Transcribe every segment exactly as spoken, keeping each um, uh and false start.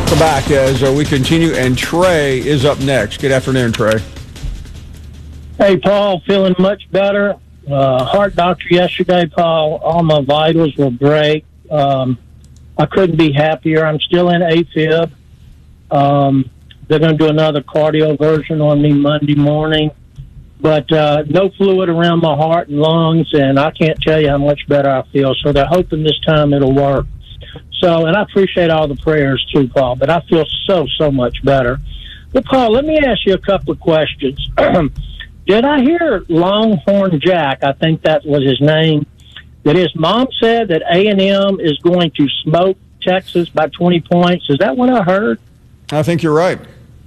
Welcome back as uh, we continue, and Trey is up next. Good afternoon, Trey. Hey, Paul, feeling much better. Uh, heart doctor yesterday, Paul. All my vitals were great. Um, I couldn't be happier. I'm still in AFib. Um, they're going to do another cardio version on me Monday morning. But uh, no fluid around my heart and lungs, and I can't tell you how much better I feel. So they're hoping this time it'll work. So, and I appreciate all the prayers too, Paul, but I feel so, so much better. But, Paul, let me ask you a couple of questions. Did I hear Longhorn Jack, I think that was his name, that his mom said that A and M is going to smoke Texas by twenty points? Is that what I heard? I think you're right.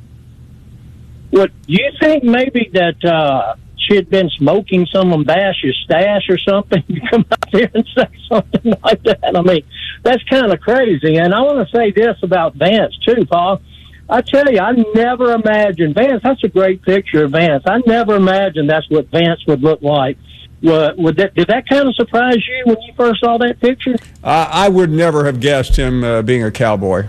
What, do you think maybe that uh, she had been smoking some of Bash's stash or something? You come out there and say something like that. I mean, that's kind of crazy. And I want to say this about Vance, too, Paul. I tell you, I never imagined Vance. That's a great picture of Vance. I never imagined that's what Vance would look like. Would, would that, did that kind of surprise you when you first saw that picture? Uh, I would never have guessed him uh, being a cowboy.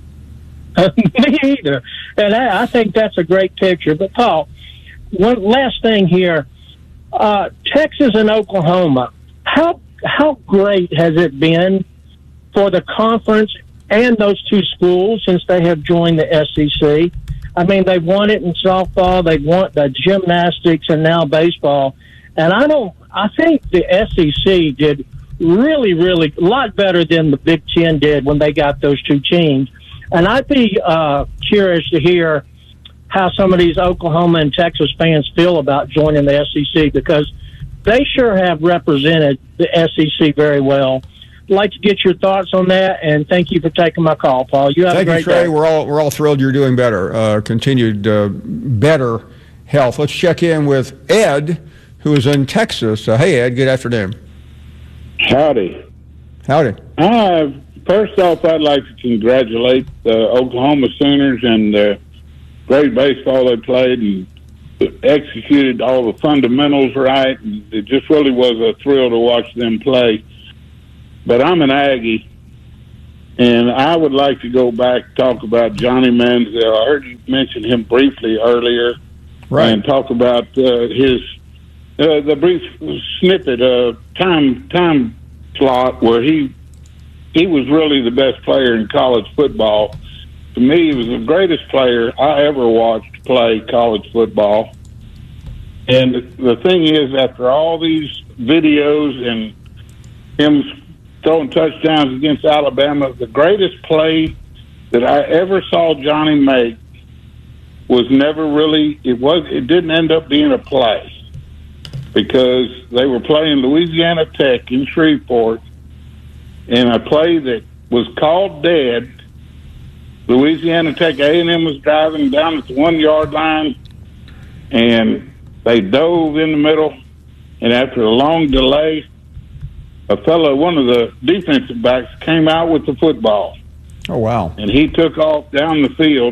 Me either. And I, I think that's a great picture. But, Paul, one last thing here. Uh, Texas and Oklahoma, how how great has it been for the conference and those two schools since they have joined the S E C? I mean, they've won it in softball, they've won the gymnastics, and now baseball. And I don't. I think the S E C did really, really a lot better than the Big Ten did when they got those two teams. And I'd be uh, curious to hear how some of these Oklahoma and Texas fans feel about joining the S E C, because they sure have represented the S E C very well. I'd like to get your thoughts on that, and thank you for taking my call, Paul. You have thank a great you, Trey. day. We're all we're all thrilled you're doing better. Uh, continued uh, better health. Let's check in with Ed, who is in Texas. Uh, hey, Ed. Good afternoon. Howdy. Howdy. Uh, first off, I'd like to congratulate the Oklahoma Sooners and the great baseball they played and executed all the fundamentals right. And it just really was a thrill to watch them play. But I'm an Aggie, and I would like to go back and talk about Johnny Manziel. I heard you mention him briefly earlier, right, and talk about uh, his uh, the brief snippet, uh, time time slot where he he was really the best player in college football. To me, he was the greatest player I ever watched play college football. And the thing is, after all these videos and him throwing touchdowns against Alabama, the greatest play that I ever saw Johnny make was never really, it was, it didn't end up being a play, because they were playing Louisiana Tech in Shreveport, and a play that was called dead. Louisiana Tech A and M was driving down at the one-yard line, and they dove in the middle, and after a long delay, a fellow, one of the defensive backs, came out with the football. Oh, wow. And he took off down the field.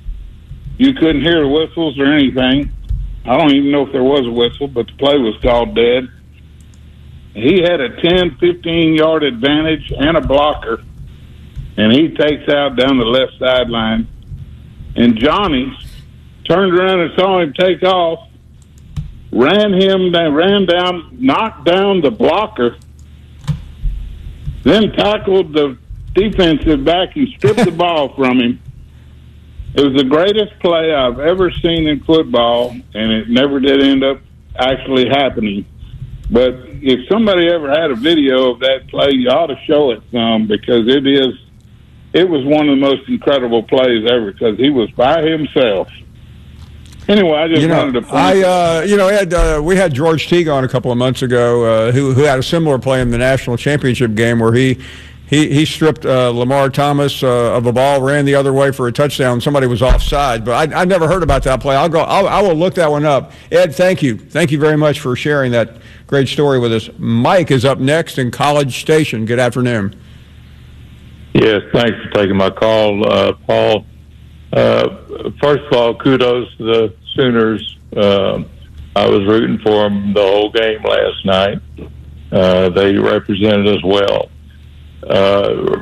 You couldn't hear the whistles or anything. I don't even know if there was a whistle, but the play was called dead. He had a ten, fifteen-yard advantage and a blocker, and he takes out down the left sideline. And Johnny turned around and saw him take off, ran him down, ran down, knocked down the blocker, then tackled the defensive back and stripped the ball from him. It was the greatest play I've ever seen in football, and it never did end up actually happening. But if somebody ever had a video of that play, you ought to show it some, because it is, it was one of the most incredible plays ever, because he was by himself. Anyway, I just you know, wanted to point I, uh, you know, Ed, uh, we had George Teague on a couple of months ago, uh, who who had a similar play in the national championship game where he he he stripped uh, Lamar Thomas uh, of a ball, ran the other way for a touchdown. Somebody was offside, but I I never heard about that play. I'll go. I'll, I will look that one up. Ed, thank you, thank you very much for sharing that great story with us. Mike is up next in College Station. Good afternoon. Yes, thanks for taking my call, uh, Paul. Uh, first of all, kudos to the Sooners. Uh, I was rooting for them the whole game last night. Uh, they represented us well. Uh,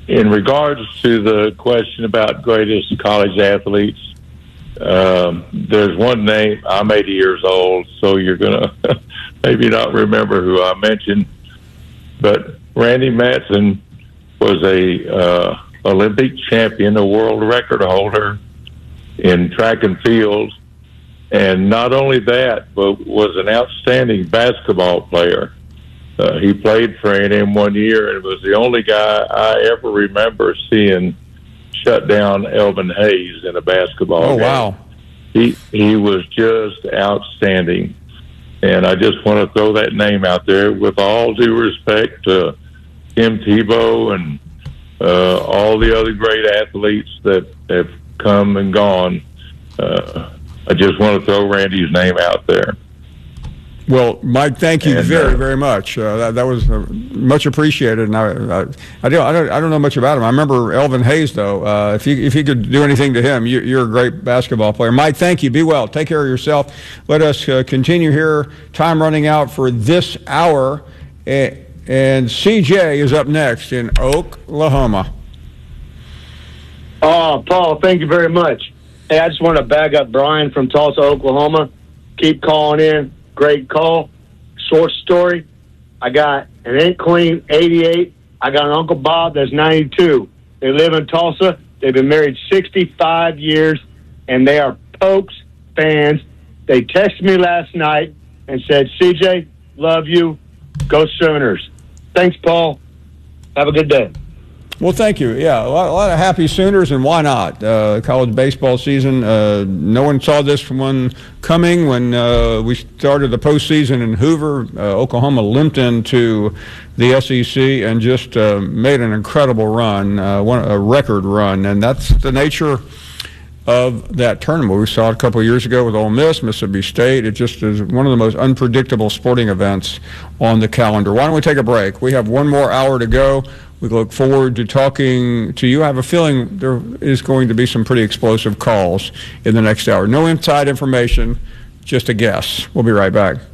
in regards to the question about greatest college athletes, um, there's one name. I'm eighty years old, so you're gonna maybe not remember who I mentioned, but Randy Matson was a uh, Olympic champion, a world record holder in track and field, and not only that, but was an outstanding basketball player. Uh, he played for A and M one year and was the only guy I ever remember seeing shut down Elvin Hayes in a basketball Oh, game. wow. He he was just outstanding. And I just want to throw that name out there with all due respect to Tim Tebow and uh, all the other great athletes that have come and gone. Uh, I just want to throw Randy's name out there. Well, Mike, thank you And, very, uh, very much. Uh, that, that was uh, much appreciated. And I, I, I don't, I don't, I don't know much about him. I remember Elvin Hayes, though. Uh, if you, if you could do anything to him, you, you're a great basketball player. Mike, thank you. Be well. Take care of yourself. Let us uh, continue here. Time running out for this hour, and, and C J is up next in Oklahoma. Oh, Paul, thank you very much. Hey, I just want to bag up Brian from Tulsa, Oklahoma. Keep calling in. Great call. Short story. I got an Aunt Queen, eighty-eight. I got an Uncle Bob that's ninety-two. They live in Tulsa. They've been married sixty-five years, and they are Pokes fans. They texted me last night and said, C J, love you. Go Sooners. Thanks, Paul. Have a good day. Well, thank you. Yeah, a lot, a lot of happy Sooners, and why not? Uh, college baseball season. Uh, no one saw this one coming when uh, we started the postseason in Hoover. Uh, Oklahoma limped into the S E C and just uh, made an incredible run, uh, one, a record run, and that's the nature of that tournament. We saw it a couple of years ago with Ole Miss, Mississippi State. It just is one of the most unpredictable sporting events on the calendar. Why don't we take a break? We have one more hour to go. We look forward to talking to you. I have a feeling there is going to be some pretty explosive calls in the next hour. No inside information, just a guess. We'll be right back.